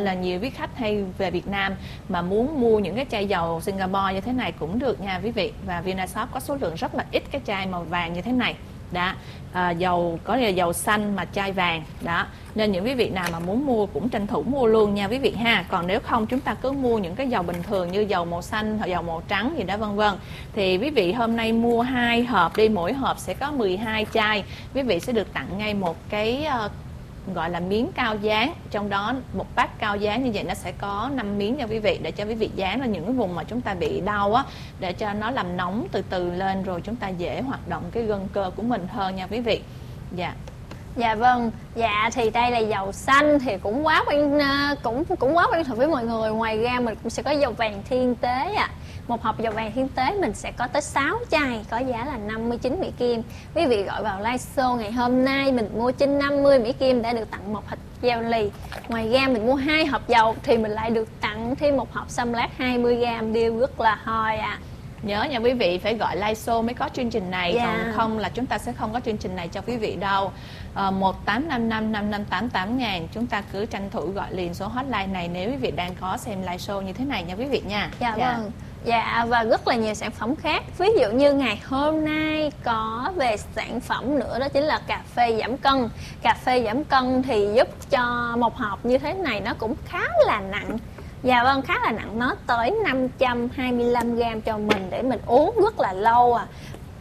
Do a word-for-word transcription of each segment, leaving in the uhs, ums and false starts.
là nhiều quý khách hay về Việt Nam mà muốn mua những cái chai dầu Singapore như thế này cũng được nha quý vị. Và Vinashop có số lượng rất là ít cái chai màu vàng như thế này. Đó, à, dầu có là dầu xanh mà chai vàng đó, nên những quý vị nào mà muốn mua cũng tranh thủ mua luôn nha quý vị ha. Còn nếu không chúng ta cứ mua những cái dầu bình thường như dầu màu xanh hoặc dầu màu trắng gì đó vân vân. Thì quý vị hôm nay mua hai hộp đi, mỗi hộp sẽ có mười hai chai, quý vị sẽ được tặng ngay một cái uh, gọi là miếng cao dán, trong đó một bát cao dán như vậy nó sẽ có năm miếng nha quý vị, để cho quý vị dán lên những cái vùng mà chúng ta bị đau á, để cho nó làm nóng từ từ lên rồi chúng ta dễ hoạt động cái gân cơ của mình hơn nha quý vị. Dạ. Dạ vâng, dạ thì đây là dầu xanh thì cũng quá quen cũng cũng quá quen thuộc với mọi người. Ngoài ra mình cũng sẽ có dầu vàng thiên tế ạ. À. Một hộp dầu vàng thiên tế mình sẽ có tới sáu chai, có giá là năm mươi chín Mỹ Kim. Quý vị gọi vào live show ngày hôm nay mình mua trên năm mươi Mỹ Kim đã được tặng một hộp gel lì. Ngoài ra mình mua hai hộp dầu thì mình lại được tặng thêm một hộp xâm lát hai mươi gam, điều rất là hoi ạ. À. Nhớ nha quý vị, phải gọi live show mới có chương trình này, yeah. Còn không là chúng ta sẽ không có chương trình này cho quý vị đâu. à, một tám năm năm năm năm tám tám ngàn, chúng ta cứ tranh thủ gọi liền số hotline này nếu quý vị đang có xem live show như thế này nha quý vị nha. Dạ yeah, vâng. Dạ, và rất là nhiều sản phẩm khác. Ví dụ như ngày hôm nay có về sản phẩm nữa, đó chính là cà phê giảm cân. Cà phê giảm cân thì giúp cho một hộp như thế này nó cũng khá là nặng. Dạ vâng, khá là nặng, nó tới năm trăm hai mươi lăm gam cho mình để mình uống rất là lâu à.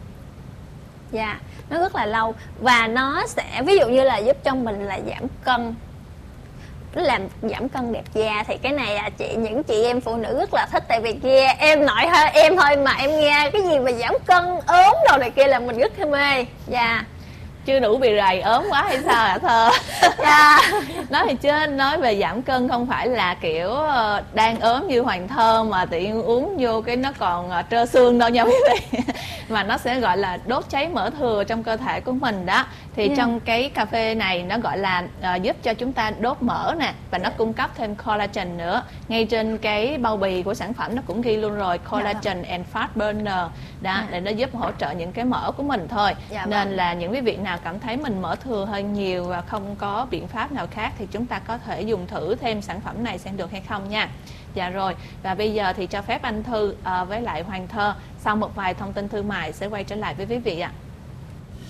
Dạ, nó rất là lâu. Và nó sẽ ví dụ như là giúp cho mình là giảm cân, nó làm giảm cân đẹp da. Thì cái này là chị những chị em phụ nữ rất là thích. Tại vì kia em nội thôi em thôi mà em nghe cái gì mà giảm cân ốm đồ này kia là mình rất mê. Dạ. Chưa đủ bị rầy ốm quá hay sao hả Thơ? Yeah. Nói thì chứ nói về giảm cân không phải là kiểu đang ốm như Hoàng Thơ mà tự nhiên uống vô cái nó còn trơ xương đâu nha quý vị. Mà nó sẽ gọi là đốt cháy mỡ thừa trong cơ thể của mình đó. Thì yeah. Trong cái cà phê này nó gọi là uh, giúp cho chúng ta đốt mỡ nè, và nó cung cấp thêm collagen nữa. Ngay trên cái bao bì của sản phẩm nó cũng ghi luôn rồi, collagen yeah. and fat burner đó, yeah. để nó giúp hỗ trợ những cái mỡ của mình thôi. Yeah, nên vâng. là những quý vị nào cảm thấy mình mỡ thừa hơi nhiều và không có biện pháp nào khác thì chúng ta có thể dùng thử thêm sản phẩm này xem được hay không nha. Dạ rồi, và bây giờ thì cho phép anh Thư uh, với lại Hoàng Thơ sau một vài thông tin thương mại sẽ quay trở lại với quý vị ạ.